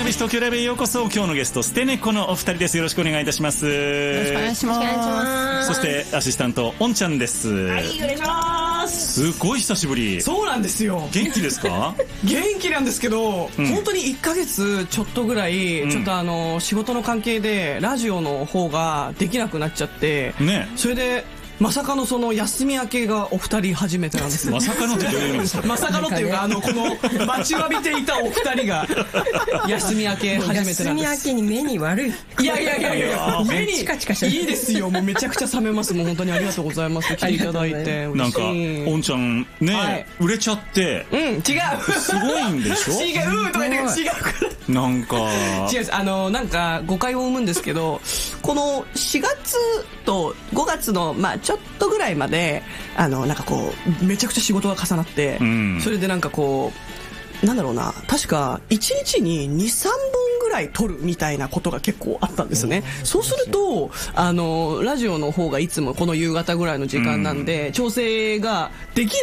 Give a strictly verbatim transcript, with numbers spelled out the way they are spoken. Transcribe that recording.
ビス東京ライブへようこそ。今日のゲストステネコのお二人です。よろしくお願いいたします。 よろしくお願いします。 そしてアシスタントおんちゃんです。 はい、お願いします。 すごい久しぶり。 そうなんですよ。 元気ですか？ 元気なんですけど、うん、本当にいっかげつちょっとぐらい、うん、ちょっとあの仕事の関係でラジオの方ができなくなっちゃって、ね、それでまさかのその休み明けがお二人初めてなんです。 まさかのってどういう意味ですか？ まさかのっていうか、あのこの待ちわびていたお二人が休み明け初めてなんです。 休み明けに目に悪い。 いやいやいやいや、目にチカチカしてる。 いいですよ。もうめちゃくちゃ冷めます。もう本当にありがとうございます。来ていただいてなんかおんちゃんね、はい、売れちゃって。 うん、違う。 すごいんでしょ？ 違うとか言って違うから。 なんか違うです。あのなんか誤解を生むんですけど、このしがつとごがつのまあちょっとぐらいまであのなんかこうめちゃくちゃ仕事が重なって、うん、それでなんかこうなんだろうな、確かいちにちににさんぼんぐらい撮るみたいなことが結構あったんですね。そうするとあのラジオの方がいつもこの夕方ぐらいの時間なんで、うん、調整ができない